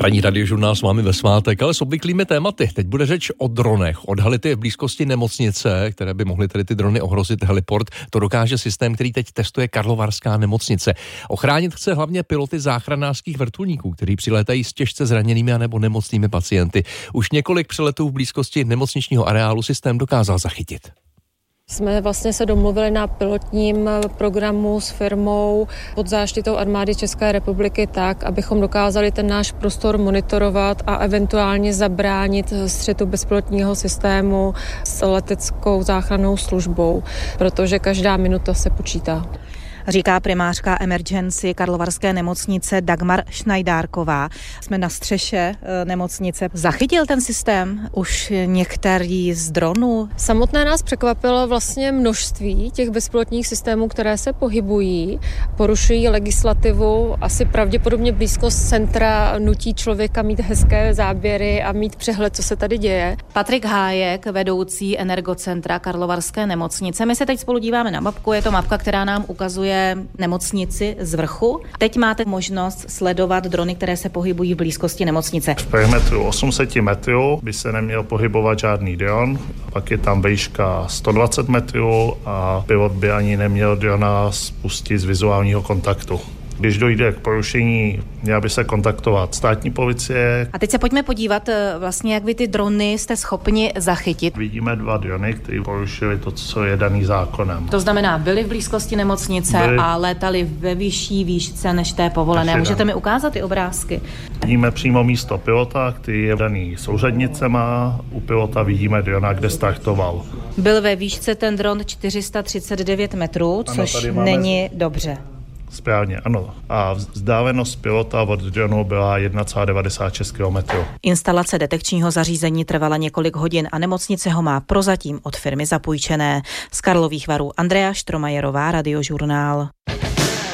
Ranní radiožurnál s vámi ve svátek, ale s obvyklými tématy. Teď bude řeč o dronech. Odhalit je v blízkosti nemocnice, které by mohly tedy ty drony ohrozit heliport. To dokáže systém, který teď testuje Karlovarská nemocnice. Ochránit chce hlavně piloty záchranářských vrtulníků, kteří přilétají s těžce zraněnými a nebo nemocnými pacienty. Už několik přeletů v blízkosti nemocničního areálu systém dokázal zachytit. Jsme vlastně se domluvili na pilotním programu s firmou pod záštitou Armády České republiky tak, abychom dokázali ten náš prostor monitorovat a eventuálně zabránit střetu bezpilotního systému s leteckou záchrannou službou, protože každá minuta se počítá. Říká primářka emergency Karlovarské nemocnice Dagmar Šnajdárková. Jsme na střeše nemocnice. Zachytil ten systém už některý z dronů? Samotné nás překvapilo vlastně množství těch bezpilotních systémů, které se pohybují, porušují legislativu. Asi pravděpodobně blízkost centra nutí člověka mít hezké záběry a mít přehled, co se tady děje. Patrik Hájek, vedoucí Energocentra Karlovarské nemocnice. My se teď spolu díváme na mapku. Je to mapka, která nám ukazuje nemocnici z vrchu. Teď máte možnost sledovat drony, které se pohybují v blízkosti nemocnice. V perimetru 800 metrů by se neměl pohybovat žádný dron, pak je tam výška 120 metrů a pilot by ani neměl drona spustit z vizuálního kontaktu. Když dojde k porušení, měla by se kontaktovat státní policie. A teď se pojďme podívat vlastně, jak vy ty drony jste schopni zachytit. Vidíme 2 drony, které porušily to, co je daný zákonem. To znamená, byli v blízkosti nemocnice a létali ve vyšší výšce než té povolené. Můžete mi ukázat ty obrázky? Vidíme přímo místo pilota, který je daný souřadnicema. U pilota vidíme drona, kde startoval. Byl ve výšce ten dron 439 metrů, což není dobře. Správně, ano. A vzdálenost pilota od dronu byla 1,96 km. Instalace detekčního zařízení trvala několik hodin a nemocnice ho má prozatím od firmy zapůjčené. Z Karlových Varů Andrea Štromajerová, Radiožurnál.